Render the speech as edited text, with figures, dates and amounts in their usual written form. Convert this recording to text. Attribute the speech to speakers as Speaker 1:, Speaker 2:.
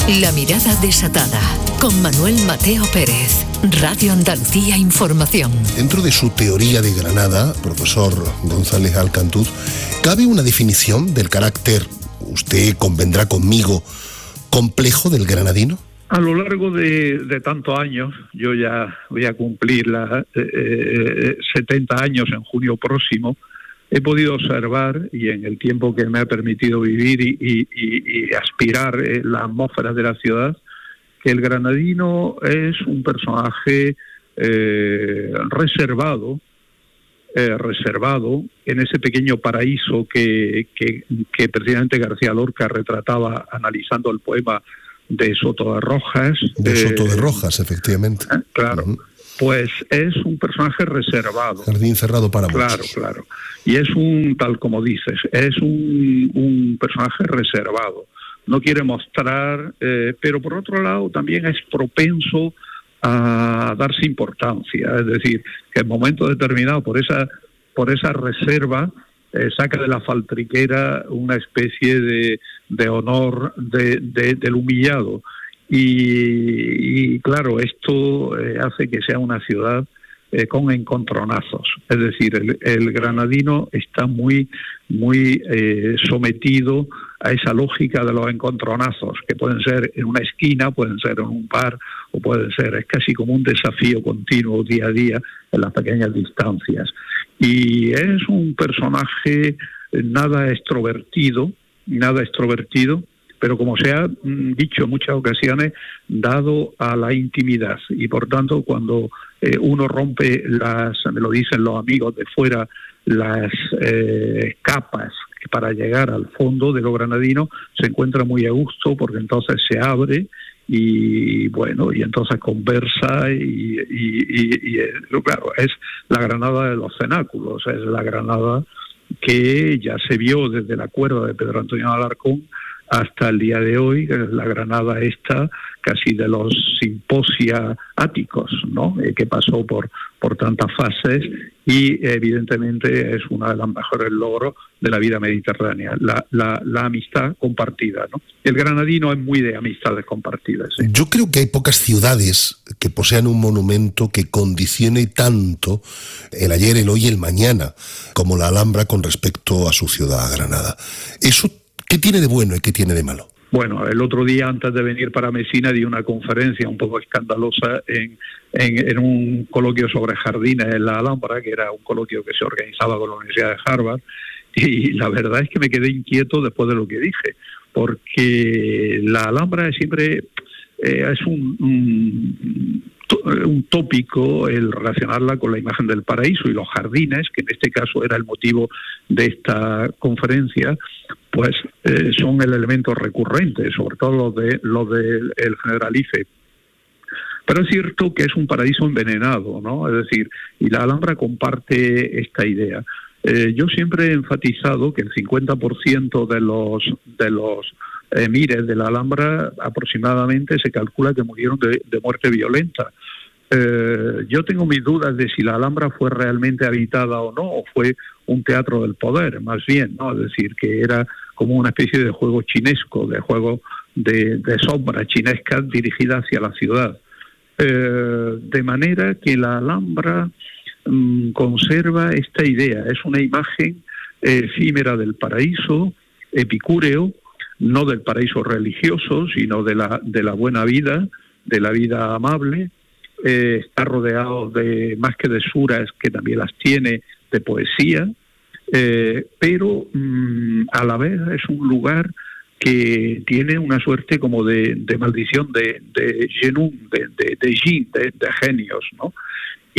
Speaker 1: La mirada desatada, con Manuel Mateo Pérez, Radio Andalucía Información.
Speaker 2: Dentro de su teoría de Granada, profesor González Alcantuz, ¿cabe una definición del carácter, usted convendrá conmigo, complejo del granadino?
Speaker 3: A lo largo de tantos años, yo ya voy a cumplir 70 años en junio próximo, he podido observar, y en el tiempo que me ha permitido vivir y aspirar la atmósfera de la ciudad, que el granadino es un personaje reservado en ese pequeño paraíso que precisamente García Lorca retrataba analizando el poema de Soto de Rojas.
Speaker 2: De Soto de Rojas, efectivamente.
Speaker 3: Claro. Uh-huh. Pues es un personaje reservado.
Speaker 2: Jardín cerrado para muchos.
Speaker 3: Claro. Y es tal como dices, es un personaje reservado. No quiere mostrar, pero por otro lado también es propenso a darse importancia. Es decir, que en momentos determinados, por esa reserva, saca de la faltriquera una especie de honor del humillado. Y claro, esto hace que sea una ciudad con encontronazos. Es decir, el granadino está muy sometido a esa lógica de los encontronazos, que pueden ser en una esquina, pueden ser en un bar, o pueden ser, es casi como un desafío continuo día a día en las pequeñas distancias. Y es un personaje nada extrovertido, pero como se ha dicho en muchas ocasiones, dado a la intimidad. Y por tanto, cuando uno rompe me lo dicen los amigos de fuera, las capas para llegar al fondo de lo granadino, se encuentra muy a gusto, porque entonces se abre y entonces conversa y claro, es la Granada de los cenáculos, es la Granada que ya se vio desde la cuerda de Pedro Antonio de Alarcón hasta el día de hoy, la Granada esta casi de los simposia áticos, ¿no? Que pasó por tantas fases y evidentemente es uno de los mejores logros de la vida mediterránea, la amistad compartida, ¿no? El granadino es muy de amistades compartidas, ¿sí?
Speaker 2: Yo creo que hay pocas ciudades que posean un monumento que condicione tanto el ayer, el hoy y el mañana como la Alhambra con respecto a su ciudad, a Granada. Eso, ¿qué tiene de bueno y qué tiene de malo?
Speaker 3: Bueno, el otro día, antes de venir para Mesina, di una conferencia un poco escandalosa en un coloquio sobre jardines en la Alhambra, que era un coloquio que se organizaba con la Universidad de Harvard, y la verdad es que me quedé inquieto después de lo que dije, porque la Alhambra siempre es un tópico el relacionarla con la imagen del paraíso, y los jardines, que en este caso era el motivo de esta conferencia, pues son el elemento recurrente, sobre todo los del Generalife. Pero es cierto que es un paraíso envenenado, ¿no? Es decir, y la Alhambra comparte esta idea. Yo siempre he enfatizado que el 50% de los emires de la Alhambra aproximadamente se calcula que murieron de muerte violenta. Yo tengo mis dudas de si la Alhambra fue realmente habitada o no, o fue un teatro del poder, más bien, ¿no? Es decir, que era como una especie de juego chinesco, de juego de sombras chinescas dirigidas hacia la ciudad. De manera que la Alhambra conserva esta idea, es una imagen efímera del paraíso, epicúreo, no del paraíso religioso, sino de la buena vida, de la vida amable. Está rodeado de, más que de suras, que también las tiene, de poesía, pero a la vez es un lugar que tiene una suerte como de maldición de genum, de genios, ¿no?